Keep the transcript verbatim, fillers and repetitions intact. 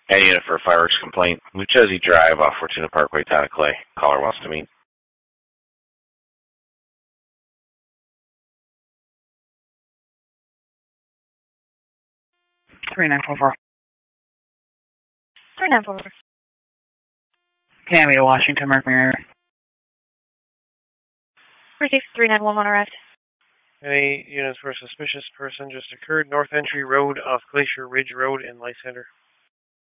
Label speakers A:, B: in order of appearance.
A: Any unit for a fireworks complaint. Lucchese Drive off Fortuna Parkway, town of Clay. Caller wants to meet.
B: three nine four four.
C: three nine four four.
B: Tammy to Washington, Mercury.
C: Received. three nine one one arrived.
D: Any units for a suspicious person just occurred. North Entry Road off Glacier Ridge Road in Lysander.